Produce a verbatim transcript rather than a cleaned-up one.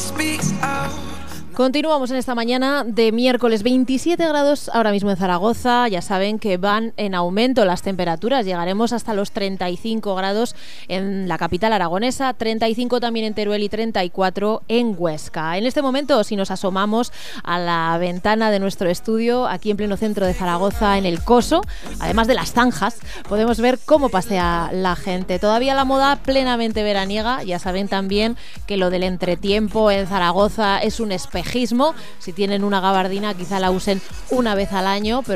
Continuamos en esta mañana de miércoles, veintisiete grados ahora mismo en Zaragoza. Ya saben que van en aumento las temperaturas. Llegaremos hasta los treinta y cinco grados en la capital aragonesa, treinta y cinco también en Teruel y treinta y cuatro en Huesca. En este momento, si nos asomamos a la ventana de nuestro estudio, aquí en pleno centro de Zaragoza, en el Coso, además de las zanjas, podemos ver cómo pasea la gente. Todavía la moda plenamente veraniega. Ya saben también que lo del entretiempo en Zaragoza es un espejo. Si tienen una gabardina, quizá la usen una vez al año, pero